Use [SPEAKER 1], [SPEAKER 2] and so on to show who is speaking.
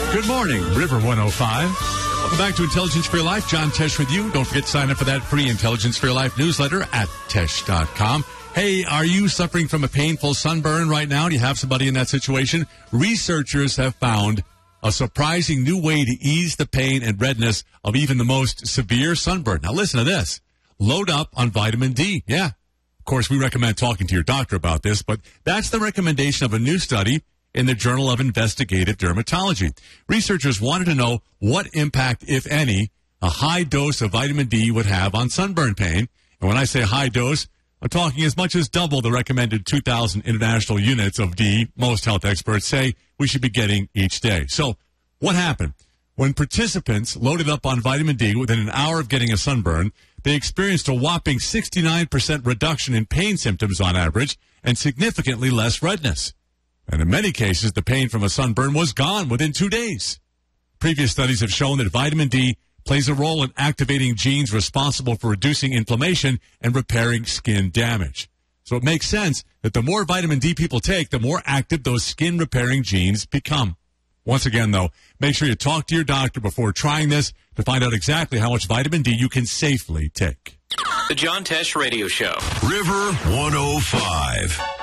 [SPEAKER 1] Good morning, River 105. Welcome back to Intelligence for Your Life. John Tesh with you. Don't forget to sign up for that free Intelligence for Your Life newsletter at Tesh.com. Hey, are you suffering from a painful sunburn right now? Do you have somebody in that situation? Researchers have found a surprising new way to ease the pain and redness of even the most severe sunburn. Now listen to this. Load up on vitamin D. Yeah. Of course, we recommend talking to your doctor about this, but that's the recommendation of a new study in the Journal of Investigative Dermatology. Researchers wanted to know what impact, if any, a high dose of vitamin D would have on sunburn pain. And when I say high dose, I'm talking as much as double the recommended 2,000 international units of D most health experts say we should be getting each day. So what happened? When participants loaded up on vitamin D within an hour of getting a sunburn, they experienced a whopping 69% reduction in pain symptoms on average and significantly less redness. And in many cases, the pain from a sunburn was gone within 2 days. Previous studies have shown that vitamin D plays a role in activating genes responsible for reducing inflammation and repairing skin damage. So it makes sense that the more vitamin D people take, the more active those skin-repairing genes become. Once again, though, make sure you talk to your doctor before trying this to find out exactly how much vitamin D you can safely take.
[SPEAKER 2] The John Tesh Radio Show.
[SPEAKER 3] River 105.